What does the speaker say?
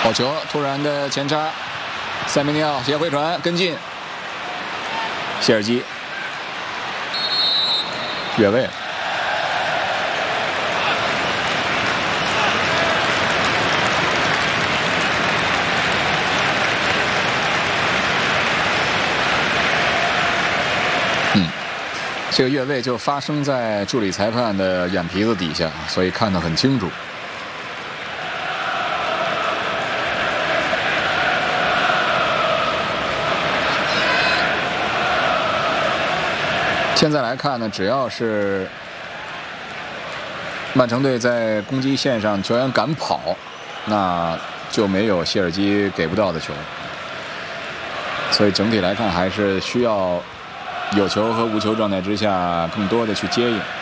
好球，突然的前插，塞梅尼奥斜回传跟进，谢尔基越位。这个越位就发生在助理裁判的眼皮子底下，所以看得很清楚。现在来看呢，只要是曼城队在攻击线上球员敢跑，那就没有谢尔基给不到的球。所以整体来看，还是需要有球和无球状态之下，更多的去接应。